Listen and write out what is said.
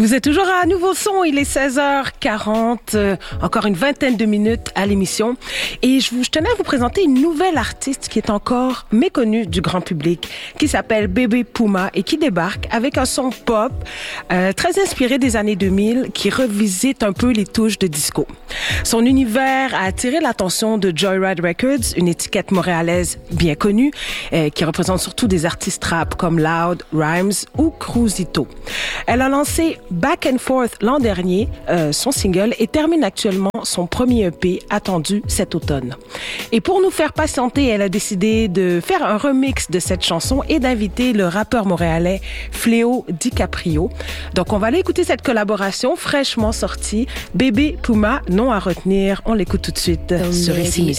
Vous êtes toujours à Nouveau Son, il est 16h40, encore une vingtaine de minutes à l'émission. Et je tenais à vous présenter une nouvelle artiste qui est encore méconnue du grand public, qui s'appelle Bébé Puma et qui débarque avec un son pop très inspiré des années 2000 qui revisite un peu les touches de disco. Son univers a attiré l'attention de Joyride Records, une étiquette montréalaise bien connue qui représente surtout des artistes rap comme Loud, Rhymes ou Cruisito. Elle a lancé Back and Forth l'an dernier, son single, et termine actuellement son premier EP attendu cet automne. Et pour nous faire patienter, elle a décidé de faire un remix de cette chanson et d'inviter le rappeur montréalais Fléau DiCaprio. Donc on va aller écouter cette collaboration fraîchement sortie. Bébé Puma, nom à retenir. On l'écoute tout de suite sur ici.